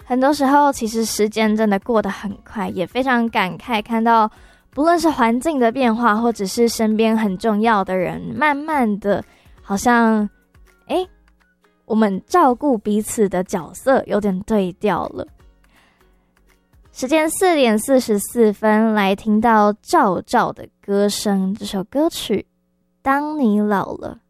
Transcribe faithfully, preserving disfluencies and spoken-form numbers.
很多时候其实时间真的过得很快，也非常感慨看到不论是环境的变化，或者是身边很重要的人，慢慢的好像诶我们照顾彼此的角色有点对调了。时间四点四十四分，来听到赵照的歌声，这首歌曲《当你老了》。